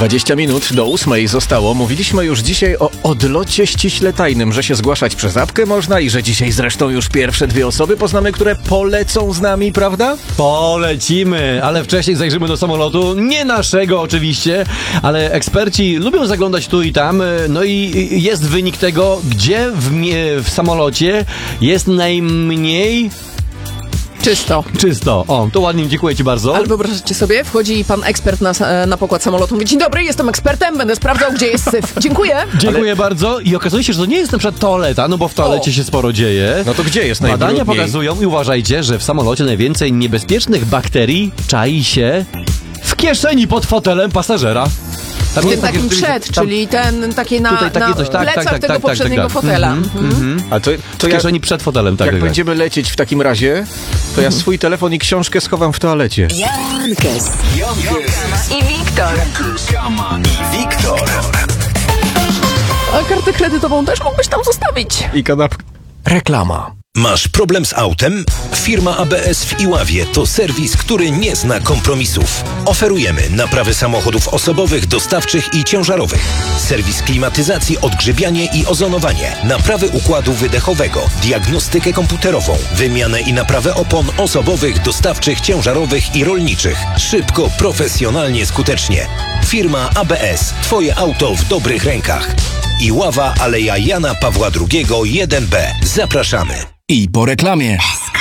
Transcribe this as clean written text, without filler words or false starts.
20 minut do 8 zostało. Mówiliśmy już dzisiaj o odlocie ściśle tajnym, że się zgłaszać przez apkę można i że dzisiaj zresztą już pierwsze 2 osoby poznamy, które polecą z nami, prawda? Polecimy, ale wcześniej zajrzymy do samolotu, nie naszego oczywiście, ale eksperci lubią zaglądać tu i tam, no i jest wynik tego, gdzie w samolocie jest najmniej... Czysto. O, to ładnie, dziękuję ci bardzo. Ale wyobraźcie sobie, wchodzi pan ekspert na pokład samolotu, mówi: dzień dobry, jestem ekspertem, będę sprawdzał, gdzie jest syf. Dziękuję. Dziękuję bardzo i okazuje się, że to nie jest na przykład toaleta, no bo w toalecie się sporo dzieje. No to gdzie jest Badania najbrudniej? pokazują i uważajcie, że w samolocie najwięcej niebezpiecznych bakterii czai się w kieszeni pod fotelem pasażera. Tam W tym jest takie takim rzeczywiście- przed, tam- czyli ten taki na Tutaj takie coś, tak, plecach tak, tego tak, poprzedniego tak. fotela. A to W kieszeni przed fotelem, tak. jak tak. będziemy lecieć w takim razie, to ja swój telefon i książkę schowam w toalecie. Jankes i Wiktor. A kartę kredytową też mógłbyś tam zostawić. I kanapkę. Reklama. Masz problem z autem? Firma ABS w Iławie to serwis, który nie zna kompromisów. Oferujemy naprawy samochodów osobowych, dostawczych i ciężarowych. Serwis klimatyzacji, odgrzebianie i ozonowanie. Naprawy układu wydechowego, diagnostykę komputerową, wymianę i naprawę opon osobowych, dostawczych, ciężarowych i rolniczych. Szybko, profesjonalnie, skutecznie. Firma ABS. Twoje auto w dobrych rękach. Iława, Aleja Jana Pawła II 1B. Zapraszamy. I po reklamie.